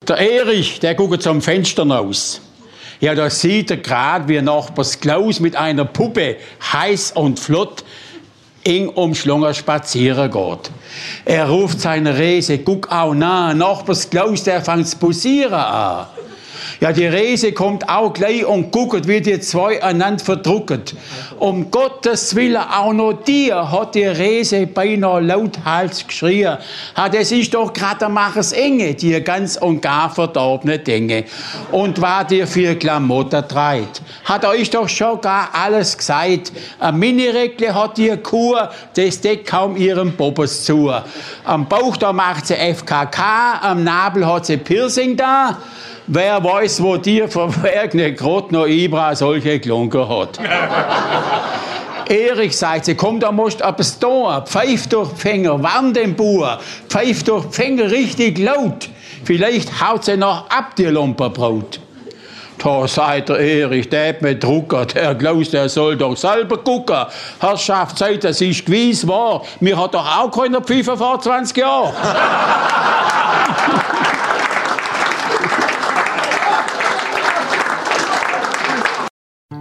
Der Erich, der guckt zum Fenster raus. Ja, da sieht er gerade, wie Nachbars Klaus mit einer Puppe heiß und flott eng umschlungen spazieren geht. Er ruft seine Rese, guck auch nah, Nachbars Klaus, der fängt zu posieren an. Ja, die Rese kommt auch gleich und guckt, wie die zwei einander verdrucken. Um Gottes Willen, auch noch dir, hat die Rese beinahe lauthals geschrien. Ha, das ist doch gerade der Machers Enge, die ganz und gar verdorbene Dinge. Und was dir für Klamotten treibt. Hat euch doch schon gar alles gesagt. Ein Minireckle hat die Kur, das deckt kaum ihrem Bobbes zu. Am Bauch da macht sie FKK, am Nabel hat sie Piercing da. Wer weiß, wo dir verwerkene gerade noch Ibra solche Klunker hat. Erich sagt sie, komm, da musst du etwas tun. Pfeif durch die Finger, warn den Bauer. Pfeif durch die Finger richtig laut. Vielleicht haut sie noch ab, die Lumperbraut. Da sagt der Erich, der hat mir Drucker, der Klaus, der soll doch selber gucken. Herrschaft, sagt, das ist gewiss wahr. Mir hat doch auch keiner Pfeife vor 20 Jahren.